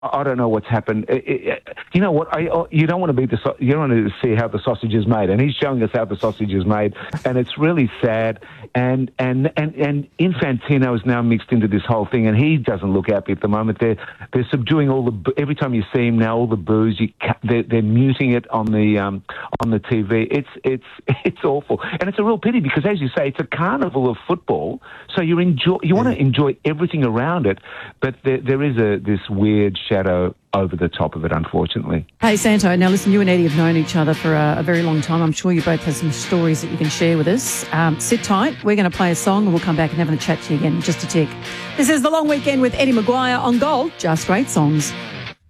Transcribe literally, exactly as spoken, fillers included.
I don't know what's happened. It, it, you know what? I, you don't want to be the you don't want to see how the sausage is made, and he's showing us how the sausage is made, and it's really sad. And and and and Infantino is now mixed into this whole thing, and he doesn't look happy at the moment. They're they're subduing all the every time you see him now, all the boos. You they're, they're muting it on the um, on the T V. It's it's it's awful, and it's a real pity because, as you say, it's a carnival of football. So you enjoy you want to enjoy everything around it, but there there is a this weird shadow over the top of it, unfortunately. Hey, Santo, now listen, you and Eddie have known each other for a, a very long time. I'm sure you both have some stories that you can share with us. Um, sit tight. We're going to play a song and we'll come back and have a chat to you again in just a tick. This is The Long Weekend with Eddie Maguire on Gold. Just great songs.